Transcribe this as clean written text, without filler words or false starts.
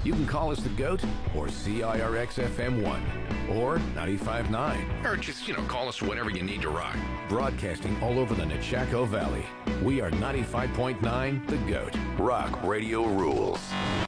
You can call us the GOAT or CIRX FM 1 or 95.9. Or just, call us whenever you need to rock. Broadcasting all over the Nechako Valley. We are 95.9 The GOAT. Rock Radio rules.